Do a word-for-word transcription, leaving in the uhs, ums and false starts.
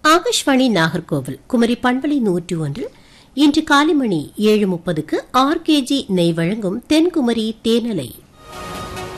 ஆகாஷ்வாணி நாகர்கோவில் குமரி பண்பலை நூற்றி ஒன்றில் இன்று காலை மணி ஏழு முப்பதுக்கு ஆர் கேஜி நெய் வழங்கும் தென்குமரி தேனலை.